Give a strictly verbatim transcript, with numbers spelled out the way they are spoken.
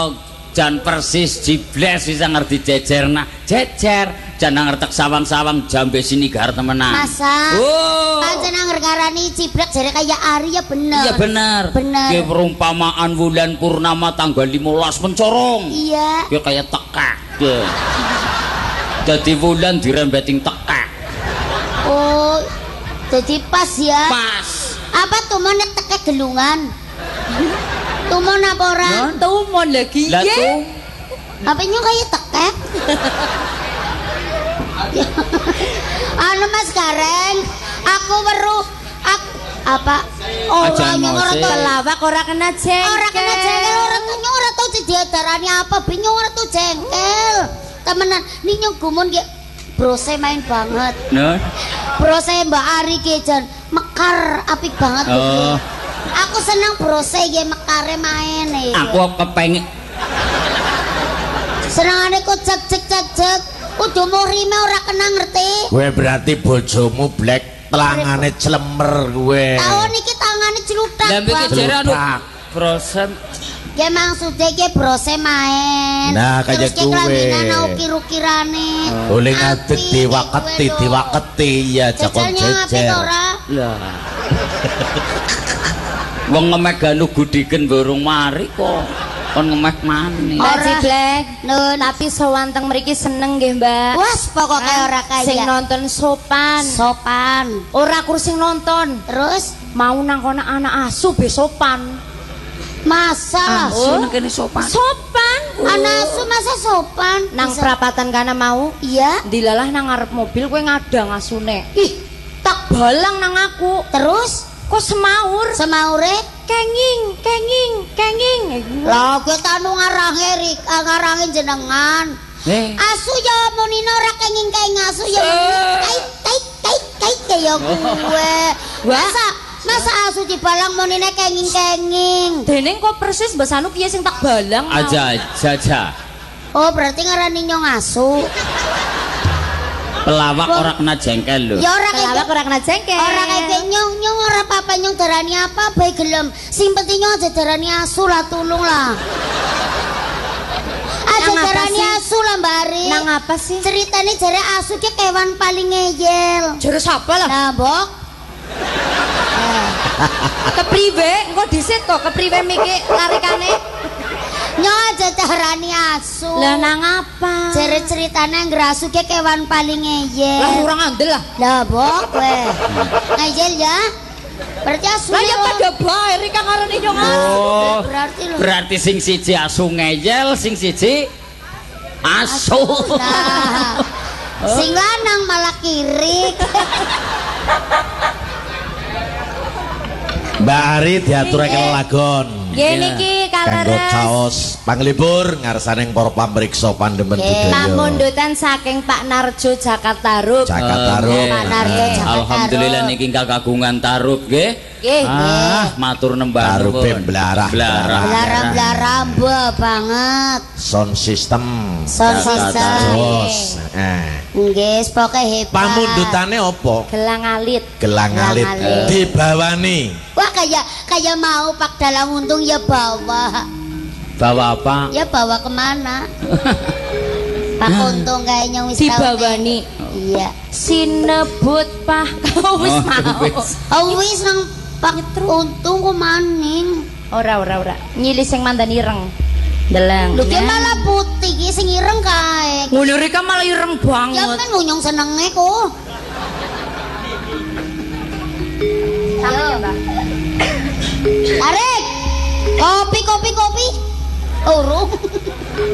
jan persis jibles bisa ngerti jejerna jejer jan ngertek sawang-sawang jambe sini gar temenan masa oh pancen ngergarani jiblek jare kaya Ari ya bener iya bener bener ki perumpamaan bulan purnama tanggal lima belas mencorong iya ki kaya tekak ki dadi bulan dirembeting tekak oh jadi pas ya pas apa tuh mau tekek gelungan tumon apa orang? Tumon lagi ya? Apa nyo kayak tekek? Anu Mas Gareng, aku weruh aku apa? Ora nyo ora tau lawak ora kena jengkel. Ora kena jengkel, ora tau nyo ora tau diadarani apa, bingung ora tau jengkel. Temenan, ning nyo gumun ki brose main banget. Nah. Brose Mbak Ari ki jan mekar apik banget oh. Aku seneng brose ya mekare main eh. Aku kepengen senengane kok cek cek cek cek udah mau rime ora kena ngerti gue berarti bojomu black telangane celemer gue tau niki tangane celutak dan bikin jaran brose ya maksudnya ya brose main nah kayak gue kelaminan ukir-ukirane boleh ngadeg diwaketi diwaketi ya cakon jejer lah wong ngemek ganu gudiken burung mari kok kon ngemek maneh Mbak Jiblek nun tapi sewanteng mriki seneng nggih Mbak wes pokoknya ora kaya sing nonton sopan sopan ora kursi nonton terus mau nang kono anak asu be sopan masa asu nang kene sopan sopan anak asu masa sopan nang perapatan kana mau iya dilalah nang ngarep mobil kowe ngadang asune ih tak balang nang aku terus kok semaur semaure kenging kenging kenging lah gue tanu ngarange rik ngarange jenengan eh asu ya monino ora kenging kenging asu ya kait kait kait kait kaya gue masa masa asu dibalang monine kenging kenging dening kok persis basanu piye sing tak balang aja aja oh berarti ngarani nyong asu pelawak ora kena jengkel lho ya ora pelawak ora kena jengkel ora kaya nyong nyong ora apa-apa nyong darani apa bae gelem sing penting nyong aja darani asu lah tulung lah aja darani asu lah Mbak Ari nang apa sih ceritanya jare asu ki kewan paling ngeyel jare sapa lah nah bok kepriwe engko dhisit kok kepriwe miki larikane nyong aja darani asu lah nang apa jare ceritanya ngerasu ki kewan paling ngeyel lah kurang andel lah lah bok we ngeyel ya berarti asu lah ya pada bae rika ngarani nyong oh berarti lho berarti sing siji asu ngeyel sing siji asu nah sing lanang malah kirik Mbak Ari diaturake lagon nggih niki kanggo kaleres caos panglipur ngarsaning para pamriksa pandemen budaya pamundutan saking Pak Narjo Jakarta Rup Jakarta Rup Pak Narjo Jakarta alhamdulillah niki kagungan tarup nggih nggih ah matur nembah tarup blarah blarah blarah mbah banget sound system sound system jos eh nggih pokoke hebat pamundutane apa gelang alit gelang alit dibawani wah kayak kayak mau Pak Dalang Untung ya bawa bawa apa ya bawa kemana Pak Untung kayaknya wis dibawani iya sinebut Pak wis mau oh wis nang Pak Untung kok maning ora ora ora nyili sing mandani ireng deleng lho ki malah putih ki sing ireng kae ngono rika malah ireng banget ya men ngunyong senenge kok sampe Mbak Tarik kopi kopi kopi urung